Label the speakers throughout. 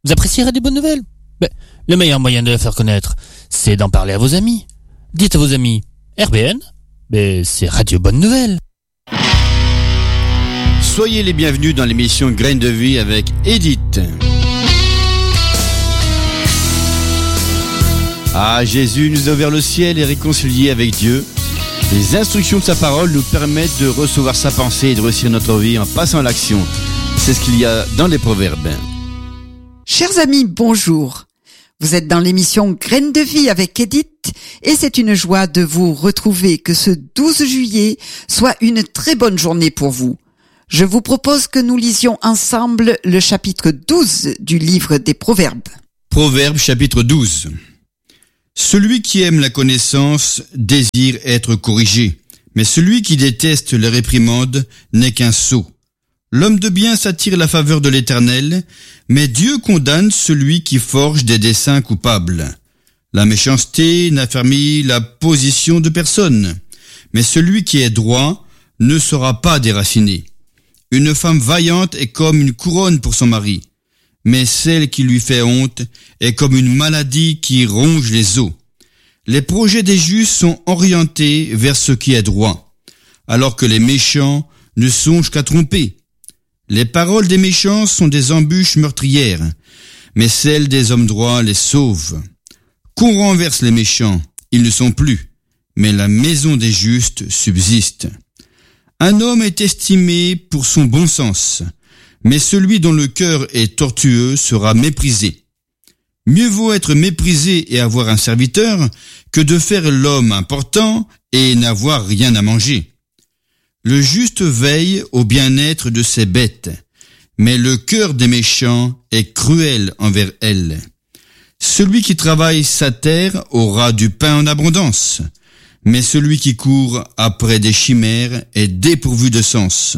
Speaker 1: Vous apprécierez des bonnes nouvelles. Le meilleur moyen de la faire connaître, c'est d'en parler à vos amis. Dites à vos amis, RBN, c'est Radio Bonne Nouvelle.
Speaker 2: Soyez les bienvenus dans l'émission Graines de Vie avec Edith. Ah, Jésus nous a ouvert le ciel et réconcilié avec Dieu. Les instructions de sa parole nous permettent de recevoir sa pensée et de réussir notre vie en passant à l'action. C'est ce qu'il y a dans les proverbes.
Speaker 3: Chers amis, bonjour. Vous êtes dans l'émission Graines de Vie avec Edith et c'est une joie de vous retrouver, que ce 12 juillet soit une très bonne journée pour vous. Je vous propose que nous lisions ensemble le chapitre 12 du livre des Proverbes.
Speaker 2: Proverbes chapitre 12. Celui qui aime la connaissance désire être corrigé, mais celui qui déteste la réprimande n'est qu'un sot. L'homme de bien s'attire la faveur de l'Éternel, mais Dieu condamne celui qui forge des desseins coupables. La méchanceté n'affermit la position de personne, mais celui qui est droit ne sera pas déraciné. Une femme vaillante est comme une couronne pour son mari, mais celle qui lui fait honte est comme une maladie qui ronge les os. Les projets des justes sont orientés vers ce qui est droit, alors que les méchants ne songent qu'à tromper. Les paroles des méchants sont des embûches meurtrières, mais celles des hommes droits les sauvent. Qu'on renverse les méchants, ils ne sont plus, mais la maison des justes subsiste. Un homme est estimé pour son bon sens, mais celui dont le cœur est tortueux sera méprisé. Mieux vaut être méprisé et avoir un serviteur que de faire l'homme important et n'avoir rien à manger. Le juste veille au bien-être de ses bêtes, mais le cœur des méchants est cruel envers elles. Celui qui travaille sa terre aura du pain en abondance, mais celui qui court après des chimères est dépourvu de sens.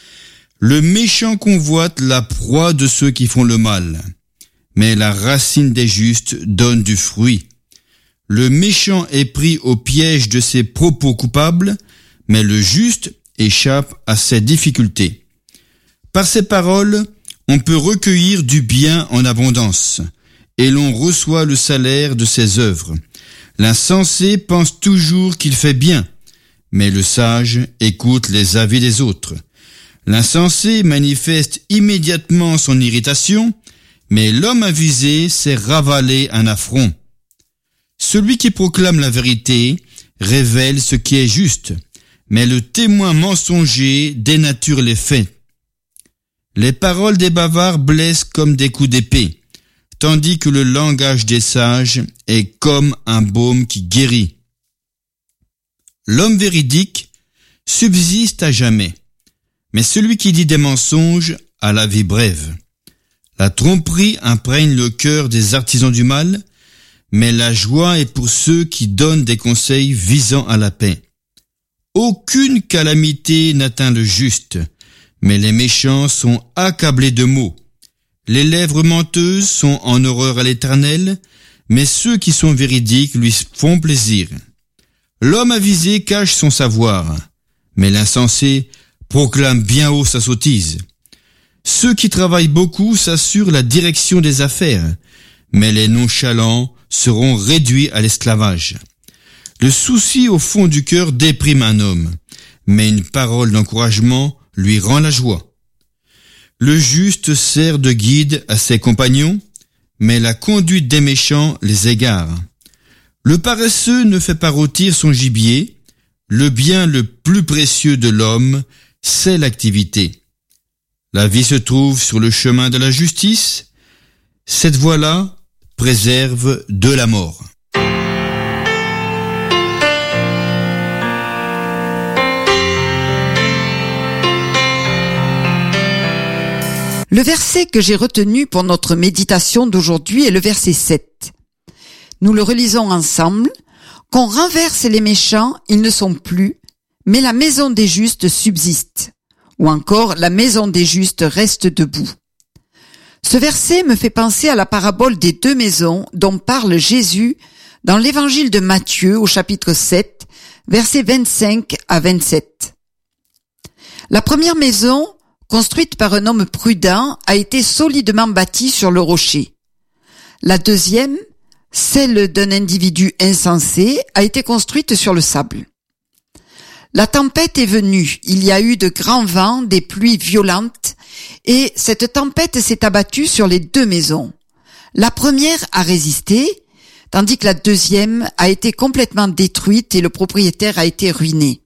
Speaker 2: Le méchant convoite la proie de ceux qui font le mal, mais la racine des justes donne du fruit. Le méchant est pris au piège de ses propos coupables, mais le juste échappe à ses difficultés. Par ces paroles, on peut recueillir du bien en abondance, et l'on reçoit le salaire de ses œuvres. L'insensé pense toujours qu'il fait bien, mais le sage écoute les avis des autres. L'insensé manifeste immédiatement son irritation, mais l'homme avisé sait ravaler un affront. Celui qui proclame la vérité révèle ce qui est juste, mais le témoin mensonger dénature les faits. Les paroles des bavards blessent comme des coups d'épée, tandis que le langage des sages est comme un baume qui guérit. L'homme véridique subsiste à jamais, mais celui qui dit des mensonges a la vie brève. La tromperie imprègne le cœur des artisans du mal, mais la joie est pour ceux qui donnent des conseils visant à la paix. Aucune calamité n'atteint le juste, mais les méchants sont accablés de maux. Les lèvres menteuses sont en horreur à l'Éternel, mais ceux qui sont véridiques lui font plaisir. L'homme avisé cache son savoir, mais l'insensé proclame bien haut sa sottise. Ceux qui travaillent beaucoup s'assurent la direction des affaires, mais les nonchalants seront réduits à l'esclavage. Le souci au fond du cœur déprime un homme, mais une parole d'encouragement lui rend la joie. Le juste sert de guide à ses compagnons, mais la conduite des méchants les égare. Le paresseux ne fait pas rôtir son gibier, le bien le plus précieux de l'homme, c'est l'activité. La vie se trouve sur le chemin de la justice, cette voie-là préserve de la mort.
Speaker 3: Le verset que j'ai retenu pour notre méditation d'aujourd'hui est le verset 7. Nous le relisons ensemble. Qu'on renverse les méchants, ils ne sont plus, mais la maison des justes subsiste. Ou encore, la maison des justes reste debout. Ce verset me fait penser à la parabole des deux maisons dont parle Jésus dans l'évangile de Matthieu au chapitre 7, versets 25 à 27. La première maison construite par un homme prudent, a été solidement bâtie sur le rocher. La deuxième, celle d'un individu insensé, a été construite sur le sable. La tempête est venue, il y a eu de grands vents, des pluies violentes, et cette tempête s'est abattue sur les deux maisons. La première a résisté, tandis que la deuxième a été complètement détruite et le propriétaire a été ruiné.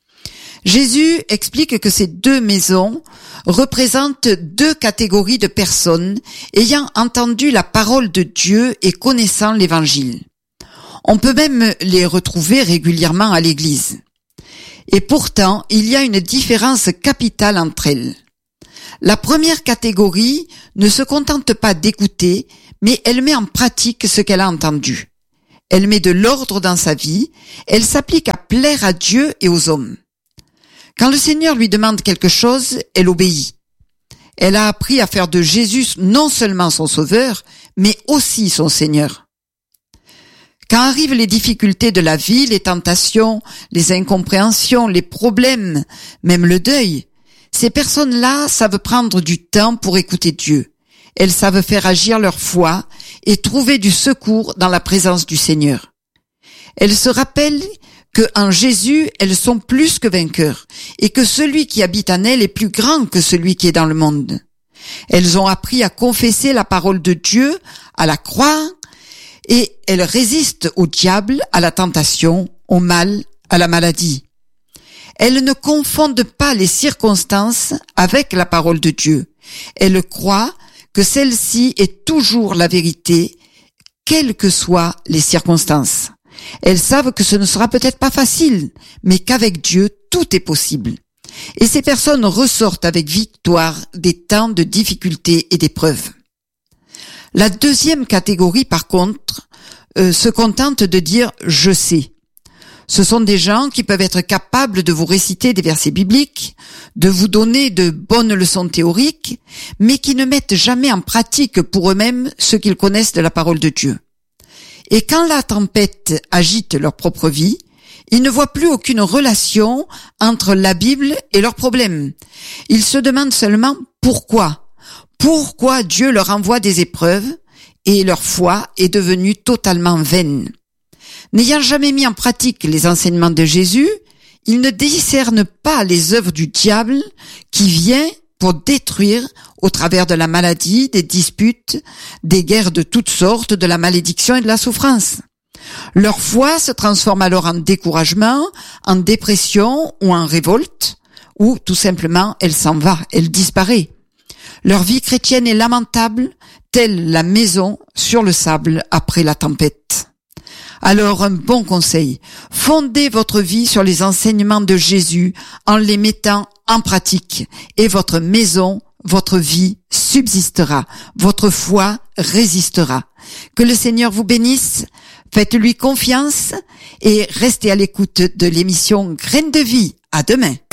Speaker 3: Jésus explique que ces deux maisons représentent deux catégories de personnes ayant entendu la parole de Dieu et connaissant l'Évangile. On peut même les retrouver régulièrement à l'église. Et pourtant, il y a une différence capitale entre elles. La première catégorie ne se contente pas d'écouter, mais elle met en pratique ce qu'elle a entendu. Elle met de l'ordre dans sa vie, elle s'applique à plaire à Dieu et aux hommes. Quand le Seigneur lui demande quelque chose, elle obéit. Elle a appris à faire de Jésus non seulement son sauveur, mais aussi son Seigneur. Quand arrivent les difficultés de la vie, les tentations, les incompréhensions, les problèmes, même le deuil, ces personnes-là savent prendre du temps pour écouter Dieu. Elles savent faire agir leur foi et trouver du secours dans la présence du Seigneur. Elles se rappellent que en Jésus, elles sont plus que vainqueurs et que celui qui habite en elles est plus grand que celui qui est dans le monde. Elles ont appris à confesser la parole de Dieu, à la croire, et elles résistent au diable, à la tentation, au mal, à la maladie. Elles ne confondent pas les circonstances avec la parole de Dieu. Elles croient que celle-ci est toujours la vérité, quelles que soient les circonstances. Elles savent que ce ne sera peut-être pas facile, mais qu'avec Dieu, tout est possible. Et ces personnes ressortent avec victoire des temps de difficultés et d'épreuves. La deuxième catégorie, par contre, se contente de dire « je sais ». Ce sont des gens qui peuvent être capables de vous réciter des versets bibliques, de vous donner de bonnes leçons théoriques, mais qui ne mettent jamais en pratique pour eux-mêmes ce qu'ils connaissent de la parole de Dieu. Et quand la tempête agite leur propre vie, ils ne voient plus aucune relation entre la Bible et leurs problèmes. Ils se demandent seulement pourquoi. Pourquoi Dieu leur envoie des épreuves et leur foi est devenue totalement vaine. N'ayant jamais mis en pratique les enseignements de Jésus, ils ne discernent pas les œuvres du diable qui vient pour détruire au travers de la maladie, des disputes, des guerres de toutes sortes, de la malédiction et de la souffrance. Leur foi se transforme alors en découragement, en dépression ou en révolte, ou tout simplement elle s'en va, elle disparaît. Leur vie chrétienne est lamentable, telle la maison sur le sable après la tempête. Alors un bon conseil, fondez votre vie sur les enseignements de Jésus en les mettant en pratique et votre maison, votre vie subsistera, votre foi résistera. Que le Seigneur vous bénisse, faites-lui confiance et restez à l'écoute de l'émission Graines de vie. À demain.